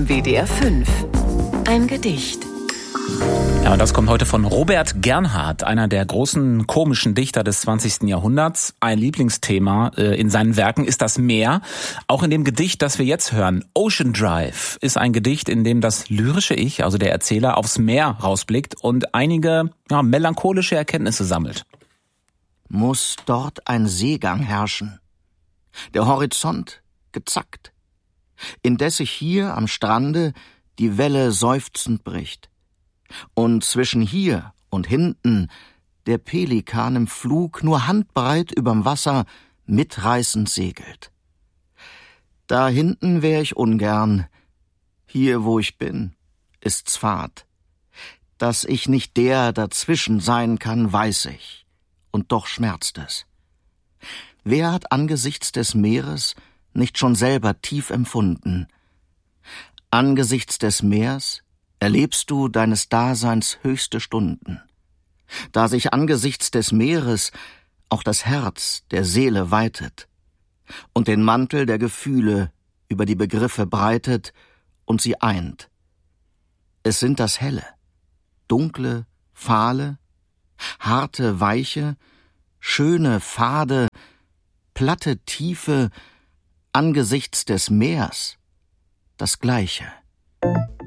WDR 5. Ein Gedicht. Ja, und das kommt heute von Robert Gernhardt, einer der großen komischen Dichter des 20. Jahrhunderts. Ein Lieblingsthema in seinen Werken ist das Meer. Auch in dem Gedicht, das wir jetzt hören, Ocean Drive, ist ein Gedicht, in dem das lyrische Ich, also der Erzähler, aufs Meer rausblickt und einige melancholische Erkenntnisse sammelt. Muss dort ein Seegang herrschen, der Horizont gezackt, indes sich hier am Strande die Welle seufzend bricht und zwischen hier und hinten der Pelikan im Flug nur handbreit überm Wasser mitreißend segelt. Da hinten wär ich ungern, hier wo ich bin, ist's Fahrt. Dass ich nicht der dazwischen sein kann, weiß ich, und doch schmerzt es. Wer hat angesichts des Meeres nicht schon selber tief empfunden? Angesichts des Meers erlebst du deines Daseins höchste Stunden, da sich angesichts des Meeres auch das Herz der Seele weitet und den Mantel der Gefühle über die Begriffe breitet und sie eint. Es sind das Helle, dunkle, fahle, harte, weiche, schöne, fade, platte, tiefe, angesichts des Meers das Gleiche.